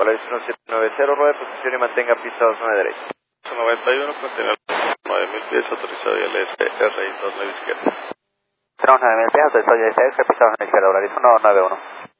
Horizon 790, rueda de posición y mantenga pista 29 derecha. 91, contiene 9000 pies, autorizado y al este, RI 29 izquierda. Tenemos 9000 pies, autorizado y al este, pista 29 izquierda, Horizon 91.